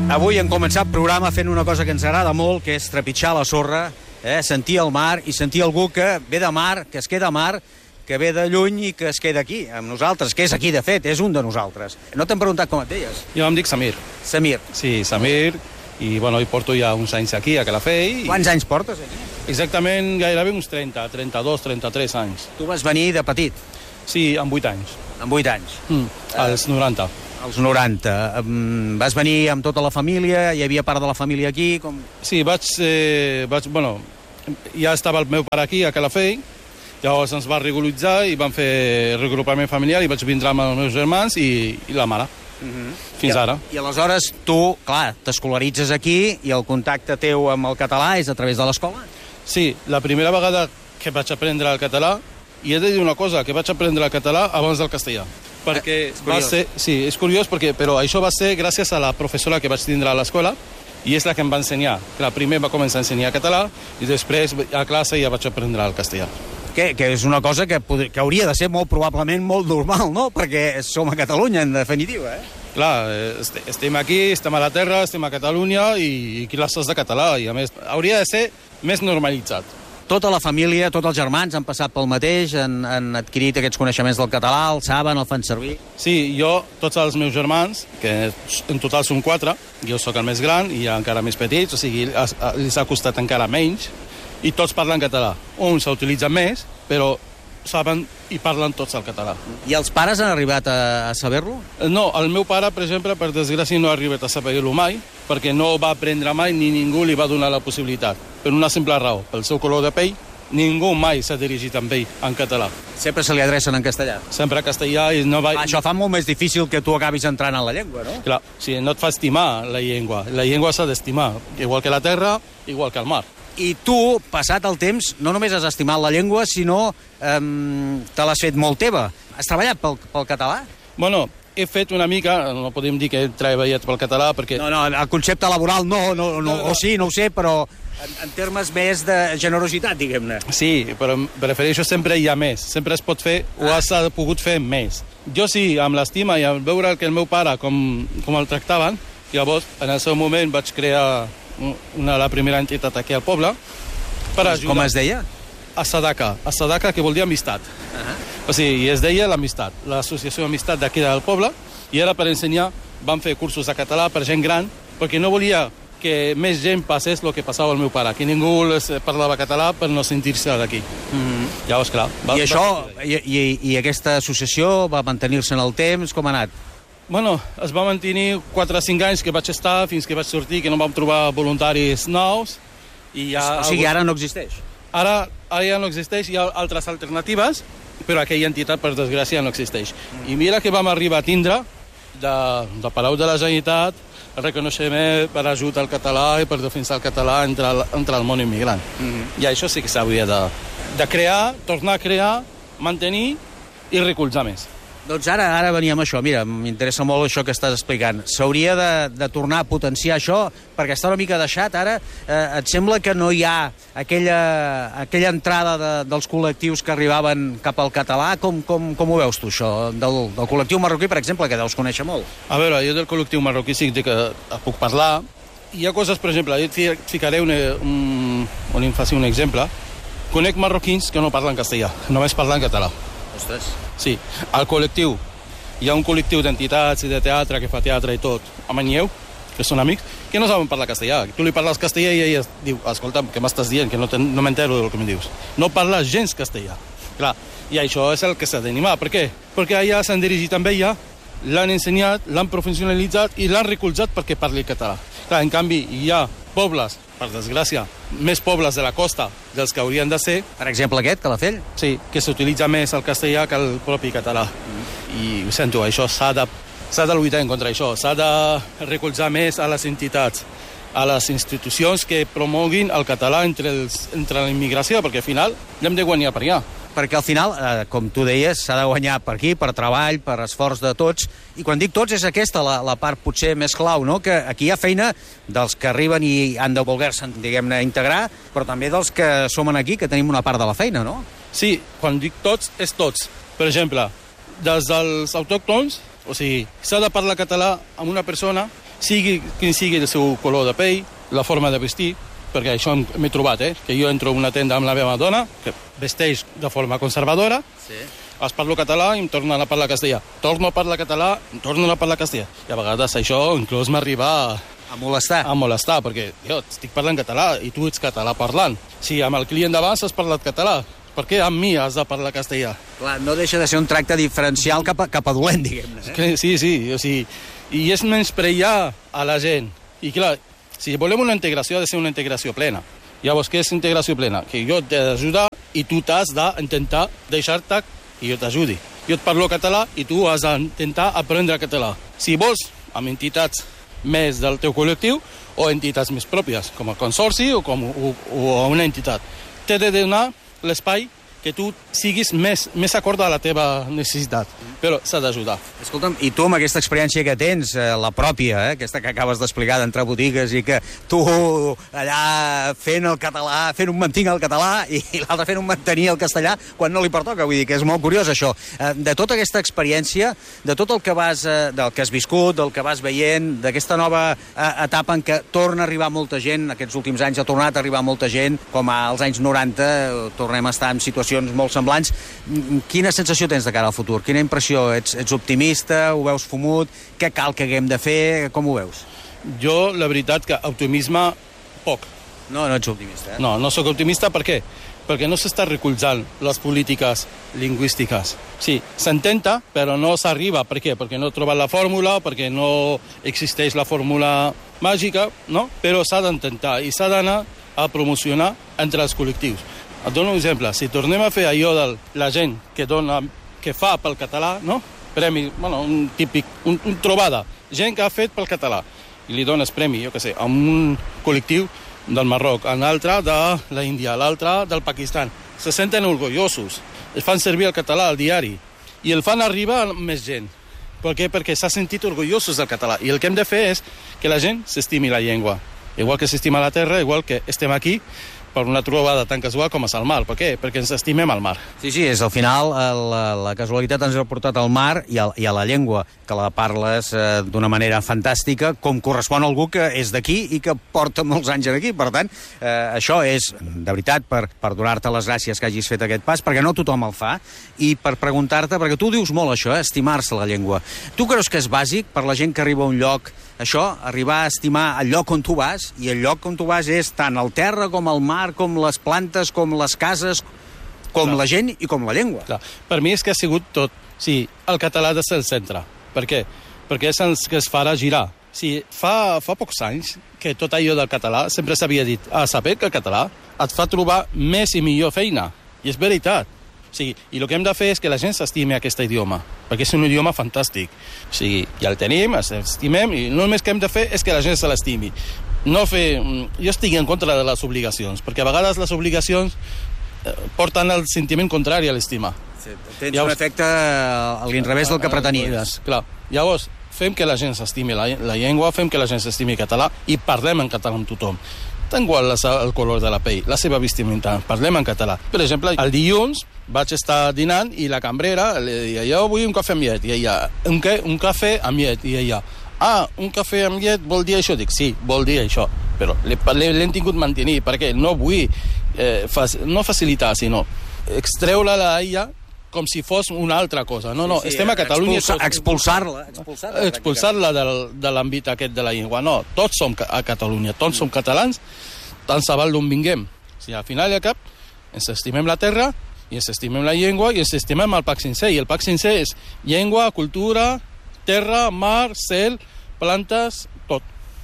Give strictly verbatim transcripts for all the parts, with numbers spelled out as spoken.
Avui hem començat el programa fent una cosa que ens agrada molt, que és trepitjar la sorra, eh? sentir el mar i sentir algú que ve de mar, que es queda a mar, que ve de lluny i que es queda aquí, amb nosaltres, que és aquí, de fet, és un de nosaltres. No t'hem preguntat com et deies? Jo em dic Samir. Samir. Sí, Samir, i bueno, hi porto ja uns anys aquí, a Calafell. I... Quants anys portes aquí? Exactament, gairebé uns trenta, trenta-dos, trenta-tres anys. Tu vas venir de petit? Sí, amb vuit anys. Amb vuit anys? Mm, als noranta. Als noranta. Vas venir amb tota la família? Hi havia part de la família aquí? Com... Sí, vaig, eh, vaig... Bueno, ja estava el meu pare aquí, a Calafell, llavors ens va regularitzar i vam fer regrupament familiar i vaig vindre amb els meus germans i, i la mare. Uh-huh. Fins I, ara. I aleshores tu, clar, t'escolaritzes aquí i el contacte teu amb el català és a través de l'escola? Sí, la primera vegada que vaig aprendre el català, i he de dir una cosa, que vaig aprendre el català abans del castellà. Perquè eh, va ser... Sí, és curiós, perquè, però això va ser gràcies a la professora que vaig tindre a l'escola, i és la que em va ensenyar. Clar, primer va començar a ensenyar català, i després a classe ja vaig aprendre el castellà. Que, que és una cosa que, pod... que hauria de ser molt probablement molt normal, no? Perquè som a Catalunya, en definitiva, eh? Clar, est estem aquí, estem a la terra, estem a Catalunya i, i classes de català, i a més hauria de ser més normalitzat. Tota la família, tots els germans han passat pel mateix, han, han adquirit aquests coneixements del català, el saben, el fan servir? Sí, jo, tots els meus germans, que en total són quatre, jo sóc el més gran i hi ha encara més petits, o sigui, els ha costat encara menys, i tots parlen català. Uns s'utilitzen més, però saben i parlen tots el català. I els pares han arribat a, a saber-lo? No, el meu pare, per exemple, per desgràcia no ha arribat a saber-lo mai, perquè no va aprendre mai ni ningú li va donar la possibilitat. Per una simple raó, pel seu color de pell, ningú mai s'ha dirigit amb ell en català. Sempre se li adrecen en castellà? Sempre en castellà i no va... Ah, això fa molt més difícil que tu acabis entrant en la llengua, no? Clar, sí, no et fa estimar la llengua. La llengua s'ha d'estimar, igual que la terra, igual que el mar. I tu, passat el temps, no només has estimat la llengua, sinó eh, te l'has fet molt teva. Has treballat pel, pel català? Bueno, he fet una mica, no podem dir que he treballat pel català, perquè... No, no, el concepte laboral no, no, no, o sí, no ho sé, però en, en termes més de generositat, diguem-ne. Sí, però prefereixo sempre hi ha més. Sempre es pot fer, o has pogut fer més. Jo sí, amb l'estima i amb veure que el meu pare, com, com el tractaven, llavors, en el seu moment vaig crear una, la primera entitat aquí al poble per ajudar. Com es deia? Asadaka. Asadaka, que vol dir amistat. Uh -huh. O sigui, es deia l'amistat, l'associació d'amistat d'aquí del poble, i era per ensenyar, vam fer cursos de català per gent gran, perquè no volia que més gent passés el que passava al meu pare, que ningú parlava català per no sentir-se d'aquí. Mm -hmm. Llavors, clar... Va, I això, va... i, i, i aquesta associació va mantenir-se en el temps? Com ha anat? Bueno, es va mantenir quatre o cinc anys que vaig estar, fins que vaig sortir, que no vam trobar voluntaris nous. I ja... O sigui, ara no existeix? Ara, ara ja no existeix, hi ha altres alternatives, però aquella entitat, per desgràcia, no existeix. Mm. I mira que vam arribar a tindre, de, de Palau de la Generalitat, el reconeixement per ajut al català i per defensar el català entre el, entre el món immigrant. Mm. I això sí que s'hauria de, de crear, tornar a crear, mantenir i recolzar més. Doncs ara ara veníem a això. Mira, m'interessa molt això que estàs explicant. S'hauria de, de tornar a potenciar això, perquè està una mica deixat ara. Eh, et sembla que no hi ha aquella, aquella entrada de, dels col·lectius que arribaven cap al català? Com, com, com ho veus tu, això? Del, del col·lectiu marroquí, per exemple, que deus conèixer molt. A veure, jo del col·lectiu marroquí sí que puc parlar. Hi ha coses, per exemple, jo et ficaré un, un, un, faci un exemple. Conec marroquins que no parlen castellà, només parlen català. Ostres. Sí, al col·lectiu. Hi ha un col·lectiu d'entitats i de teatre que fa teatre i tot, a Manlleu, que són amics, que no saben parlar castellà. Tu li parles castellà i ella diu, escolta, què m'estàs dient? Que no, no m'entero del que em dius. No parla gens castellà. Clar, i això és el que s'ha d'animar. Per què? Perquè allà s'han dirigit amb ella, l'han ensenyat, l'han professionalitzat i l'han recolzat perquè parli català. Clar, en canvi, hi ha pobles, per desgràcia, més pobles de la costa dels que haurien de ser. Per exemple aquest, Calafell? Sí, que s'utilitza més el castellà que el propi català. Mm. I ho sento, això s'ha de, s'ha de lluitar en contra això, s'ha de recolzar més a les entitats, a les institucions que promoguin el català entre, els, entre la immigració, perquè al final hem de guanyar per allà. Perquè al final, eh, com tu deies, s'ha de guanyar per aquí, per treball, per esforç de tots. I quan dic tots és aquesta la, la part potser més clau, no? Que aquí hi ha feina dels que arriben i han de voler-se, diguem-ne, integrar, però també dels que som aquí, que tenim una part de la feina, no? Sí, quan dic tots, és tots. Per exemple, des dels autòctons, o sigui, s'ha de parlar català amb una persona sigui quin sigui el seu color de pell, la forma de vestir, perquè això m'he trobat, eh? Que jo entro a una tenda amb la meva dona, que vesteix de forma conservadora, sí. Es parlo català i em tornen a parlar castellà. Torno a parlar català, em tornen a parlar castellà. I a vegades això inclús m'arriba a... A molestar. A molestar, perquè jo estic parlant català i tu ets català parlant. Si amb el client d'abans has parlat català, per què amb mi has de parlar castellà? Clar, no deixa de ser un tracte diferencial cap a, cap a dolent, diguem-ne. Eh? Sí, sí, o sigui, i és menysprear a la gent. I clar, si volem una integració, ha de ser una integració plena. Llavors, què és integració plena? Que jo t'he d'ajudar i tu t'has d'intentar deixar-te i jo t'ajudi. Jo et parlo català i tu has d'intentar aprendre català. Si vols, amb entitats més del teu col·lectiu o entitats més pròpies, com a consorci o com o, o una entitat. T'he de donar l'espai que tu siguis més, més acord a la teva necessitat, però s'ha d'ajudar. Escolta'm, i tu amb aquesta experiència que tens, eh, la pròpia, eh, aquesta que acabes d'explicar d'entrar a botigues i que tu allà fent el català, fent un mantinc al català i, i l'altre fent un mantenir al castellà quan no li pertoca, vull dir que és molt curiós això. Eh, de tota aquesta experiència, de tot el que vas, eh, del que has viscut, del que vas veient, d'aquesta nova eh, etapa en què torna a arribar molta gent, aquests últims anys ha tornat a arribar molta gent, com als anys noranta, eh, tornem a estar en situacions molt semblants. Quina sensació tens de cara al futur? Quina impressió? Ets, ets optimista? Ho veus fumut? Què cal que haguem de fer? Com ho veus? Jo, la veritat, que optimisme, poc. No, no ets optimista, eh? No, no sóc optimista. Per què? Perquè no s'està recolzant les polítiques lingüístiques. Sí, s'intenta, però no s'arriba. Per què? Perquè no troben la fórmula, perquè no existeix la fórmula màgica, no? Però s'ha d'intentar i s'ha d'anar a promocionar entre els col·lectius. Et dono un exemple. Si tornem a fer allò de la gent que dona, que fa pel català, no? Premi, bueno, un típic, un, un trobada. Gent que ha fet pel català. I li dones premi, jo què sé, a un col·lectiu del Marroc, a un altre de l'Índia, a l'altre del Pakistan. Se senten orgullosos. Es fan servir el català al diari. I el fan arribar a més gent. Per què? Perquè s'ha sentit orgullosos del català. I el que hem de fer és que la gent s'estimi la llengua. Igual que s'estima la terra, igual que estem aquí, per una trobada tan casual com és el mar. Per què? Perquè ens estimem al mar. Sí, sí, és al final la, la casualitat ens ha portat al mar i a, i a la llengua, que la parles eh, d'una manera fantàstica, com correspon a algú que és d'aquí i que porta molts anys aquí. Per tant, eh, això és, de veritat, per, per donar-te les gràcies que hagis fet aquest pas, perquè no tothom el fa, i per preguntar-te, perquè tu dius molt això, eh, estimar-se la llengua. Tu creus que és bàsic per la gent que arriba a un lloc, això, arribar a estimar el lloc on tu vas, i el lloc on tu vas és tant el terra com el mar, com les plantes, com les cases, com Clar. La gent i com la llengua. Clar. Per mi és que ha sigut tot. Sí, el català ha de ser el centre. Per què? Perquè és el que es farà girar. Sí, fa, fa pocs anys que tot allò del català sempre s'havia dit, ah, saber que el català et fa trobar més i millor feina. I és veritat. O sigui, i el que hem de fer és que la gent s'estimi aquest idioma, perquè és un idioma fantàstic. O sigui, ja el tenim, l'estimem, i no només que hem de fer és que la gent se l'estimi. No fer... Jo estic en contra de les obligacions, perquè a vegades les obligacions eh, porten el sentiment contrari a l'estima. Sí, tens Llavors, un efecte a l'inrevés del que pretenies. Clar. Llavors, fem que la gent s'estimi la, la llengua, fem que la gent s'estimi català i parlem en català amb tothom. Tant igual el color de la pell, la seva vestimenta, parlem en català. Per exemple, el dilluns vaig estar dinant i la cambrera li deia, jo vull un cafè amb llet. I ella, un, què? Un cafè amb llet. I ella, ah, un cafè amb llet vol dir això? Dic, sí, vol dir això. Però l'hem tingut mantenir, perquè no vull eh, fac, no facilitar, sinó extreure-la a ella com si fos una altra cosa. No, no, sí, sí, estem a Catalunya... Expulsa, expulsar-la. Expulsar-la, expulsar-la del, de l'àmbit aquest de la llengua. No, tots som a Catalunya, tots som catalans, tant se val d'on vinguem. O sigui, al final i al cap, ens estimem la terra, i ens estimem la llengua, i ens estimem el pack sencer. I el pack sencer és llengua, cultura, terra, mar, cel, plantes, tot.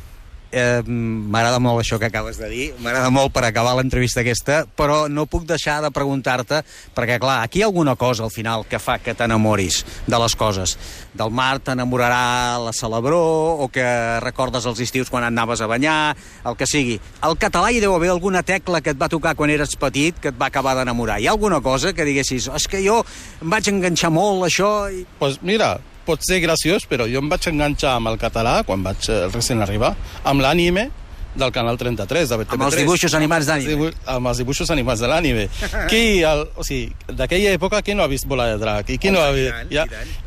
Eh, m'agrada molt això que acabes de dir, m'agrada molt per acabar l'entrevista aquesta, però no puc deixar de preguntar-te, perquè clar, aquí hi ha alguna cosa al final que fa que t'enamoris de les coses. Del mar t'enamorarà la Celebró, o que recordes els estius quan anaves a banyar, el que sigui. Al català hi deu haver alguna tecla que et va tocar quan eres petit, que et va acabar d'enamorar. Hi ha alguna cosa que diguessis, és que jo em vaig enganxar molt això... I... Pues mira... Pot ser graciós, però jo em vaig enganxar amb el català, quan vaig eh, recent arribar, amb l'ànime del Canal trenta-tres, de B T V tres. Amb els dibuixos animats d'ànime. Amb els dibuixos animats de l'ànime. Qui, el, o sigui, d'aquella època, qui no ha vist Bola de Drac? I qui no ha vist... Ja,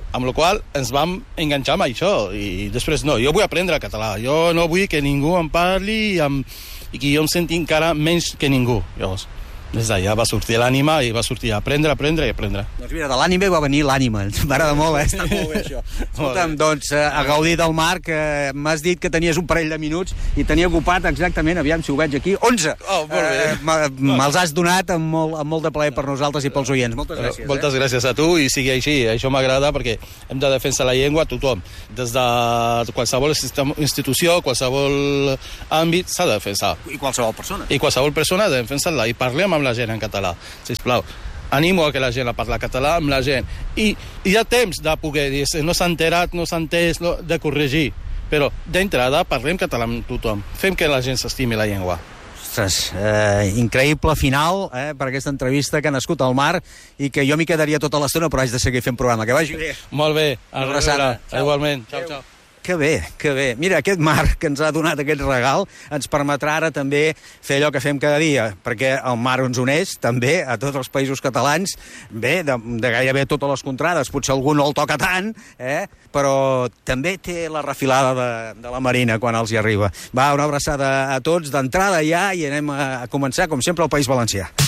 amb la qual ens vam enganxar amb això, i després no, jo vull aprendre català, jo no vull que ningú em parli amb, i que jo em senti encara menys que ningú. Llavors, des d'allà va sortir l'ànima i va sortir a aprendre, aprendre i aprendre. Doncs mira, de l'ànima va venir l'ànima. M'agrada molt, eh? Està molt bé, això. Escolta'm, doncs, a gaudir del mar, que m'has dit que tenies un parell de minuts i tenia ocupat exactament, aviam si ho veig aquí, onze. Oh, molt bé. Eh, Me'ls has donat amb molt, amb molt de plaer per nosaltres i pels oients. Moltes gràcies. Eh? Moltes gràcies a tu, i sigui així. Això m'agrada perquè hem de defensar la llengua a tothom. Des de qualsevol institució, qualsevol àmbit, s'ha de defensar. I qualsevol persona. I qualsevol persona ha de defensar-la. I parlem amb la gent en català, sisplau. Animo a que la gent a parlar català amb la gent. I, i hi ha temps de poder dir, no s'ha enterat, no s'ha entès, no, de corregir. Però d'entrada parlem català amb tothom. Fem que la gent s'estimi la llengua. Ostres, eh, increïble final eh, per aquesta entrevista que ha nascut al mar i que jo m'hi quedaria tota l'estona, però haig de seguir fent programa. Que vagi bé. Molt bé. A rebre. Igualment. Ciao, ciao. Que bé, que bé. Mira, aquest mar que ens ha donat aquest regal ens permetrà ara també fer allò que fem cada dia, perquè el mar ens uneix també a tots els països catalans, bé, de, de gairebé totes les contrades, potser algú no el toca tant, eh? Però també té la refilada de, de la Marina quan els hi arriba. Va, una abraçada a tots d'entrada ja i anem a, a començar, com sempre, al País Valencià.